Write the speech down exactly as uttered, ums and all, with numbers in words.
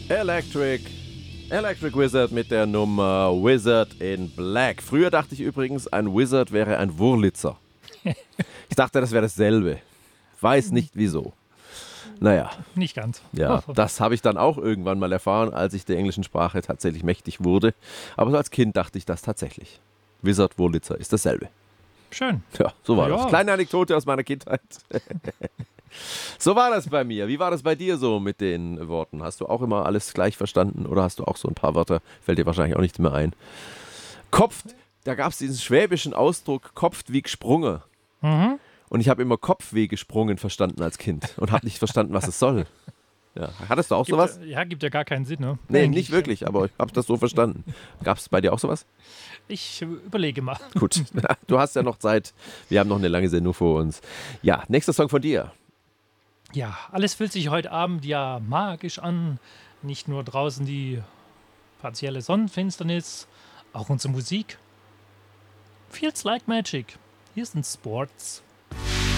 Electric. Electric Wizard mit der Nummer Wizard in Black. Früher dachte ich übrigens, ein Wizard wäre ein Wurlitzer. Ich dachte, das wäre dasselbe. Weiß nicht wieso. Naja. Nicht ganz. Ja, das habe ich dann auch irgendwann mal erfahren, als ich der englischen Sprache tatsächlich mächtig wurde. Aber so als Kind dachte ich das tatsächlich. Wizard, Wurlitzer ist dasselbe. Schön. Ja, so war Ja. das. Kleine Anekdote aus meiner Kindheit. So war das bei mir. Wie war das bei dir so mit den Worten? Hast du auch immer alles gleich verstanden oder hast du auch so ein paar Wörter, fällt dir wahrscheinlich auch nicht mehr ein. Kopft, da gab es diesen schwäbischen Ausdruck, kopft wie gesprungen. Mhm. Und ich habe immer Kopf wie gesprungen verstanden als Kind und habe nicht verstanden, was es soll. Ja. Hattest du auch Gibt, sowas? Ja, gibt ja gar keinen Sinn, ne? Nee, Eigentlich. nicht wirklich, aber ich habe das so verstanden. Gab es bei dir auch sowas? Ich überlege mal. Gut, du hast ja noch Zeit. Wir haben noch eine lange Sendung vor uns. Ja, nächster Song von dir. Ja, alles fühlt sich heute Abend ja magisch an. Nicht nur draußen die partielle Sonnenfinsternis, auch unsere Musik. Feels like magic. Hier sind Sports.